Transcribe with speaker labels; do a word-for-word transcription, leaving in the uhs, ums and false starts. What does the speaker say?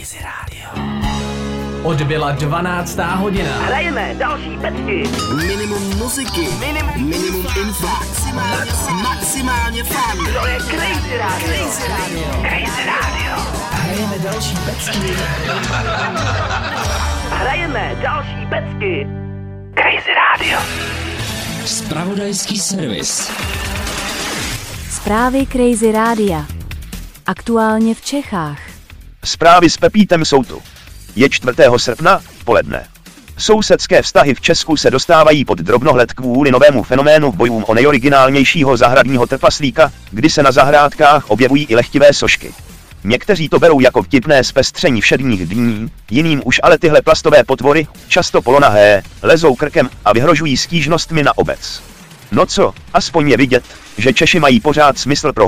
Speaker 1: Crazy Radio. Odbyla dvanáctá hodina.
Speaker 2: Hrajeme další pecky.
Speaker 3: Minimum muziky, minimum, minimum info, maximálně, maximálně fun.
Speaker 2: To je Crazy Radio.
Speaker 3: Crazy Radio.
Speaker 2: Crazy Radio.
Speaker 1: Hrajeme další pecky.
Speaker 2: Hrajeme další pecky. Crazy Radio.
Speaker 4: Zpravodajský servis.
Speaker 5: Zprávy Crazy Rádia. Aktuálně v Čechách.
Speaker 6: Zprávy s Pepítem jsou tu. Je čtvrtého srpna, poledne. Sousedské vztahy v Česku se dostávají pod drobnohled kvůli novému fenoménu bojům o nejoriginálnějšího zahradního trpaslíka, kdy se na zahrádkách objevují i lehtivé sošky. Někteří to berou jako vtipné zpestření všedních dní, jiným už ale tyhle plastové potvory, často polonahé, lezou krkem a vyhrožují stížnostmi na obec. No co, aspoň je vidět, že Češi mají pořád smysl pro